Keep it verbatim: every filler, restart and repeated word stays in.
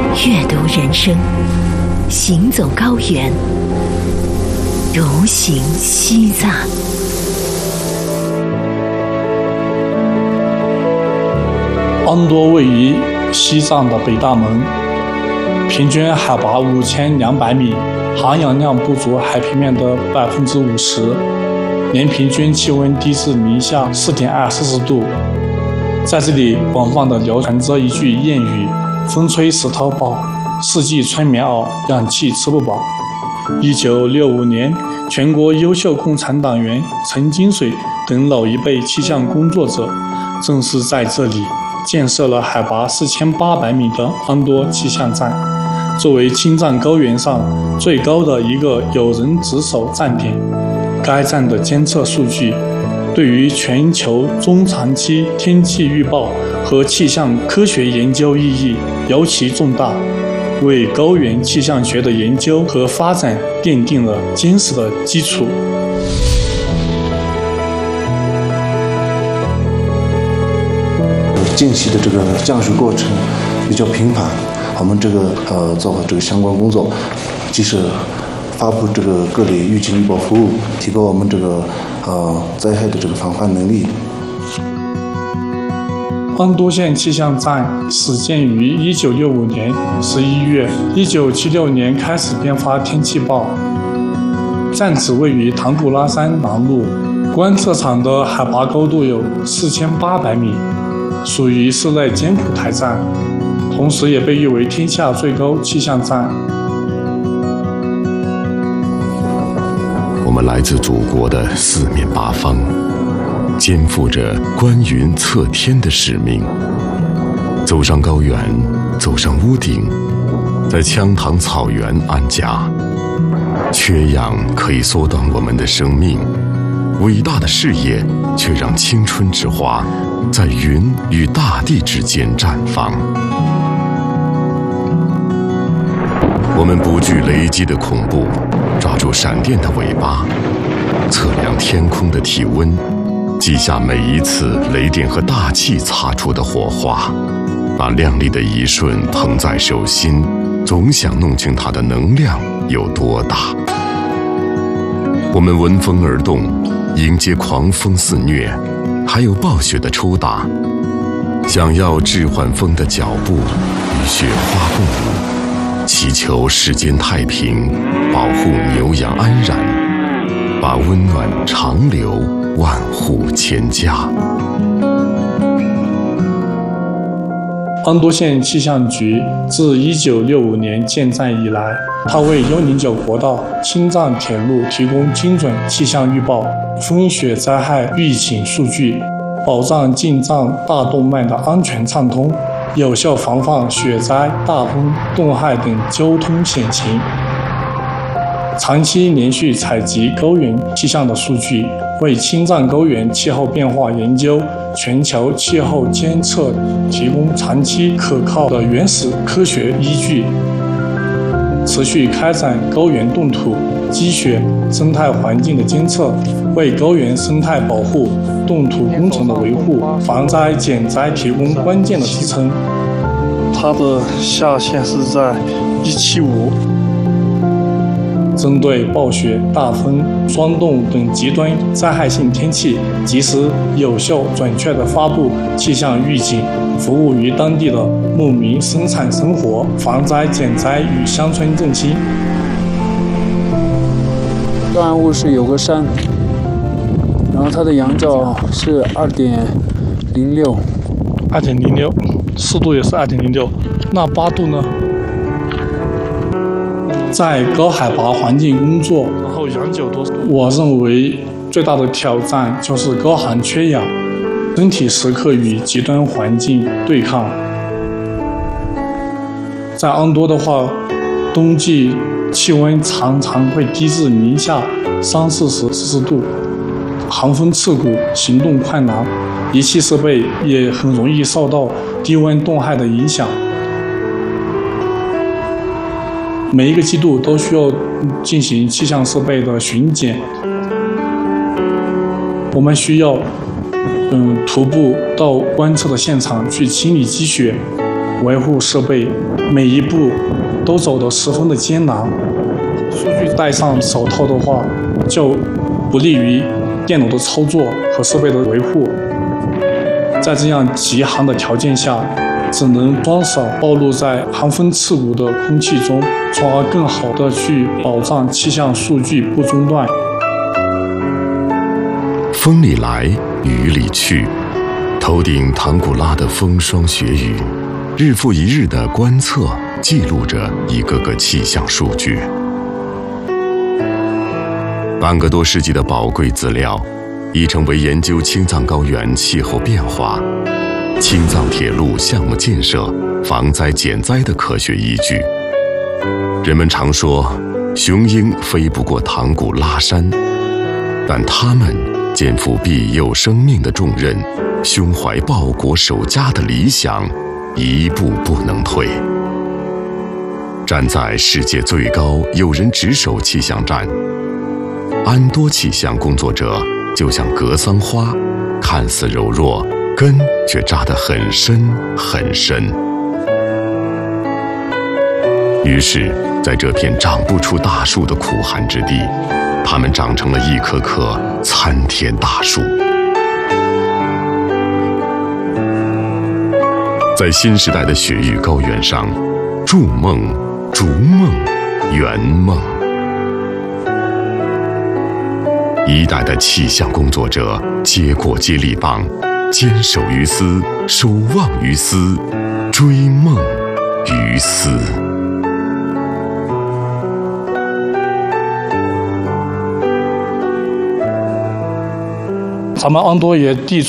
阅读人生，行走高原，独行西藏。 安多位于西藏的北大门，平均海拔五千两百米，含氧量不足海平面的百分之五十，年平均气温低至零下四点二摄氏度。在这里广泛的流传着一句谚语：风吹石头爆，四季穿棉袄，氧气吃不饱。一九六五年，全国优秀共产党员陈金水等老一辈气象工作者正是在这里建设了海拔四千八百米的安多气象站，作为青藏高原上最高的一个有人值守站点。该站的监测数据对于全球中长期天气预报和气象科学研究意义尤其重大，为高原气象学的研究和发展奠定了坚实的基础。 近期的这个降水过程比较频繁，我们这个呃做好这个相关工作，及时发布这个各类预警预报服务，提高我们这个呃灾害的这个防范能力。 安多县气象站始建于一九六五年十一月，一九七六年开始编发天气报。站址位于唐古拉山南麓，观测场的海拔高度有四千八百米，属于室内艰苦台站，同时也被誉为天下最高气象站。 我们来自祖国的四面八方，肩负着观云测天的使命，走上高原，走上屋顶，在羌塘草原安家。缺氧可以缩短我们的生命，伟大的事业却让青春之花在云与大地之间绽放。我们不惧雷击的恐怖，抓住闪电的尾巴，测量天空的体温，记下每一次雷电和大气擦出的火花，把亮丽的一瞬捧在手心，总想弄清它的能量有多大。我们闻风而动，迎接狂风肆虐，还有暴雪的抽打，想要置缓风的脚步，与雪花共舞，祈求世间太平，保护牛羊安然，把温暖长留，万户千家。 安多县气象局自一九六五年建站以来，它为一零九国道、青藏铁路提供精准气象预报、风雪灾害预警数据，保障进藏大动脉的安全畅通，有效防范雪灾、大风、冻害等交通险情。长期连续采集高原气象的数据，为青藏高原气候变化研究、全球气候监测提供长期可靠的原始科学依据。持续开展高原冻土、积雪、生态环境的监测，为高原生态保护、冻土工程的维护、防灾减灾提供关键的支撑。它的下限是在一七五。针对暴雪、大风、霜冻等极端灾害性天气，及时、有效、准确地发布气象预警，服务于当地的牧民生产生活、防灾减灾与乡村振兴。 断雾是有个山，然后它的阳照是二点零六， 二点零六，湿度也是二点零六，那八度呢？在高海拔环境工作，然后氧久多，我认为最大的挑战就是高寒缺氧，身体时刻与极端环境对抗。在安多的话，冬季气温常常会低至零下三四十摄氏度，寒风刺骨，行动困难，仪器设备也很容易受到低温冻害的影响。每一个季度都需要进行气象设备的巡检，我们需要嗯徒步到观测的现场去清理积雪， 维护设备，每一步都走得十分的艰难。数据戴上手套的话，就不利于电脑的操作和设备的维护。在这样极寒的条件下，只能双手暴露在寒风刺骨的空气中，从而更好地去保障气象数据不中断。 风里来，雨里去，头顶唐古拉的风霜雪雨，日复一日的观测记录着一个个气象数据。半个多世纪的宝贵资料，已成为研究青藏高原气候变化、青藏铁路项目建设、防灾减灾的科学依据。人们常说，雄鹰飞不过唐古拉山，但他们肩负庇佑生命的重任，胸怀报国守家的理想，一步不能退。站在世界最高有人值守气象站，安多气象工作者就像格桑花，看似柔弱，根却扎得很深很深。于是，在这片长不出大树的苦寒之地，它们长成了一棵棵参天大树。在新时代的雪域高原上，筑梦、逐梦、圆梦。一代的气象工作者接过接力棒，坚守于斯，守望于斯，追梦于斯。 咱们安多也地处